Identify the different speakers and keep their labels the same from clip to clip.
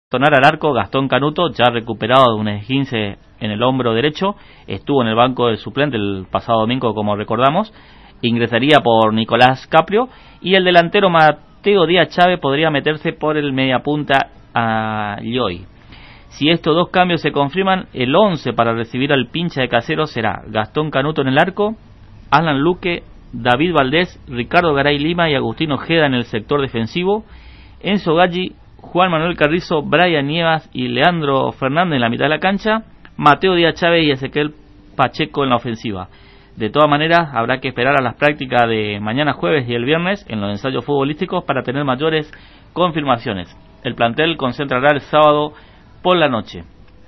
Speaker 1: Sonar al arco, Gastón Canuto, ya recuperado de un esguince en el hombro derecho, estuvo en el banco de suplente el pasado domingo, como recordamos, ingresaría por Nicolás Caprio, y el delantero Mateo Díaz Chávez podría meterse por el mediapunta a Lloy. Si estos dos cambios se confirman, el 11 para recibir al pincha de Casero será Gastón Canuto en el arco, Alan Luque, David Valdés, Ricardo Garay Lima y Agustín Ojeda en el sector defensivo, Enzo Galli, Juan Manuel Carrizo, Brian Nievas y Leandro Fernández en la mitad de la cancha, Mateo Díaz Chávez y Ezequiel Pacheco en la ofensiva. De todas maneras, habrá que esperar a las prácticas de mañana jueves y el viernes en los ensayos futbolísticos para tener mayores confirmaciones. El plantel concentrará el sábado por la noche.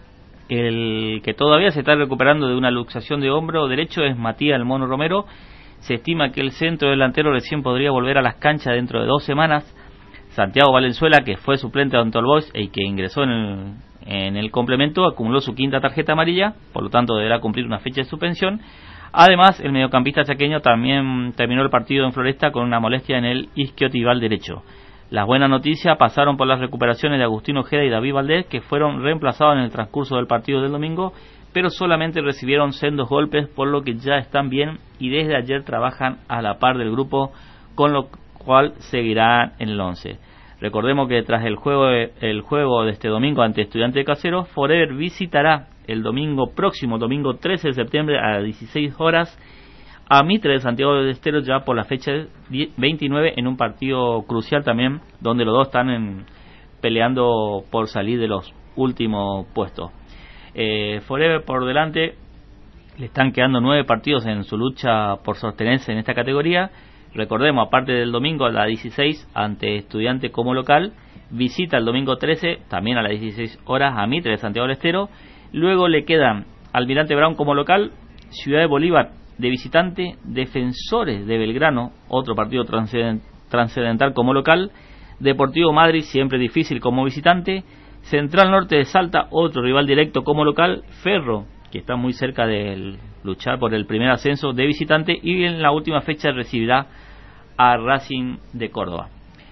Speaker 1: El que todavía se está recuperando de una luxación de hombro derecho es Matías El Mono Romero. Se estima que el centro delantero recién podría volver a las canchas dentro de 2 semanas. Santiago Valenzuela, que fue suplente de All Boys y que ingresó en el complemento, acumuló su 5ª tarjeta amarilla, por lo tanto deberá cumplir una fecha de suspensión. Además, el mediocampista chaqueño también terminó el partido en Floresta con una molestia en el isquiotibial derecho. Las buenas noticias pasaron por las recuperaciones de Agustín Ojeda y David Valdés, que fueron reemplazados en el transcurso del partido del domingo, pero solamente recibieron sendos golpes, por lo que ya están bien y desde ayer trabajan a la par del grupo, con lo cual seguirá en el 11. Recordemos que tras el juego de este domingo ante Estudiantes de Caseros, Forever visitará el próximo domingo 13 de septiembre a las 16 horas a Mitre de Santiago del Estero, ya por la fecha 29, en un partido crucial también, donde los dos están peleando por salir de los últimos puestos. Forever por delante, le están quedando 9 partidos en su lucha por sostenerse en esta categoría. Recordemos, aparte del domingo a las 16 ante Estudiante como local, visita el domingo 13 también a las 16 horas a Mitre de Santiago del Estero. Luego le quedan Almirante Brown como local, Ciudad de Bolívar de visitante, Defensores de Belgrano, otro partido trascendental como local, Deportivo Madrid, siempre difícil como visitante, Central Norte de Salta, otro rival directo como local, Ferro, que está muy cerca de luchar por el primer ascenso, de visitante, y en la última fecha recibirá a Racing de Córdoba.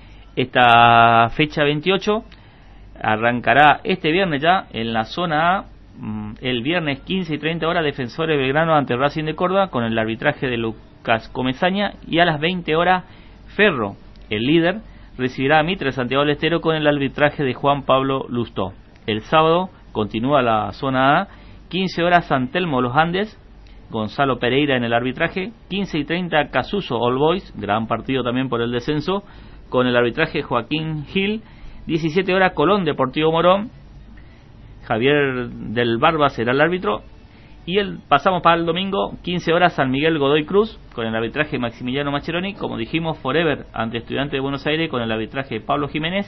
Speaker 1: Esta fecha 28 arrancará este viernes ya en la zona A. El viernes 15 y 30 horas, Defensores de Belgrano ante Racing de Córdoba con el arbitraje de Lucas Comesaña, y a las 20 horas Ferro, el líder, recibirá a Mitre de Santiago del Estero con el arbitraje de Juan Pablo Lustó. El sábado continúa la zona A, 15 horas San Telmo Los Andes, Gonzalo Pereira en el arbitraje, 15 y 30 Casuso All Boys, gran partido también por el descenso, con el arbitraje Joaquín Gil, 17 horas Colón Deportivo Morón, Javier del Barba será el árbitro, y pasamos para el domingo, 15 horas San Miguel Godoy Cruz, con el arbitraje Maximiliano Mascheroni, como dijimos, Forever ante Estudiantes de Buenos Aires con el arbitraje Pablo Jiménez,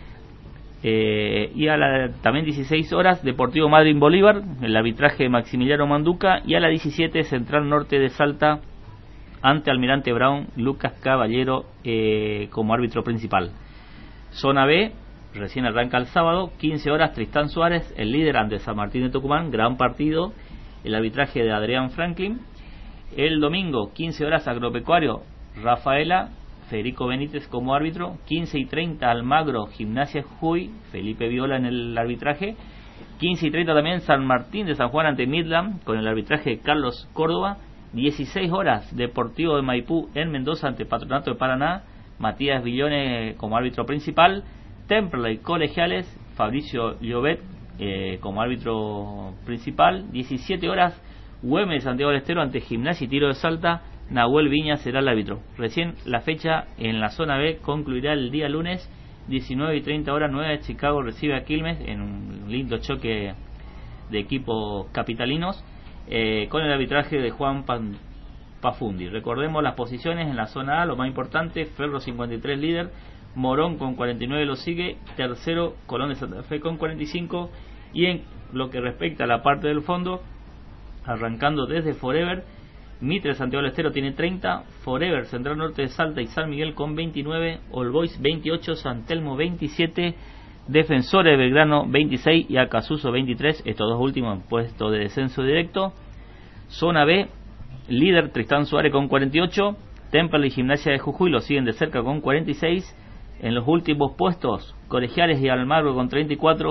Speaker 1: y también 16 horas Deportivo Madrid Bolívar, el arbitraje Maximiliano Manduca, y a las 17 Central Norte de Salta ante Almirante Brown, Lucas Caballero como árbitro principal. Zona B recién arranca el sábado, 15 horas Tristán Suárez, el líder ante San Martín de Tucumán, gran partido, el arbitraje de Adrián Franklin. El domingo 15 horas Agropecuario Rafaela, Federico Benítez como árbitro, 15 y 30 Almagro Gimnasia Jujuy, Felipe Viola en el arbitraje, 15 y 30 también San Martín de San Juan ante Midland con el arbitraje de Carlos Córdoba, 16 horas Deportivo de Maipú en Mendoza ante Patronato de Paraná, Matías Villone como árbitro principal, Temperley Colegiales, Fabricio Llobet como árbitro principal, 17 horas Güemes de Santiago del Estero ante Gimnasia y Tiro de Salta, Nahuel Viña será el árbitro. Recién la fecha en la zona B concluirá el día lunes, 19 y 30 horas, 9 de Chicago recibe a Quilmes en un lindo choque de equipos capitalinos, con el arbitraje de Juan Pafundi. Recordemos las posiciones en la zona A, lo más importante, Ferro 53 líder, Morón con 49 lo sigue, tercero Colón de Santa Fe con 45, y en lo que respecta a la parte del fondo, arrancando desde Forever, Mitre Santiago del Estero tiene 30, Forever, Central Norte de Salta y San Miguel con 29, All Boys 28, San Telmo 27, Defensores de Belgrano 26 y Acasuso 23, estos dos últimos en puesto de descenso directo. Zona B, líder Tristán Suárez con 48, Temple y Gimnasia de Jujuy lo siguen de cerca con 46, En los últimos puestos, Colegiales y Almagro con 34,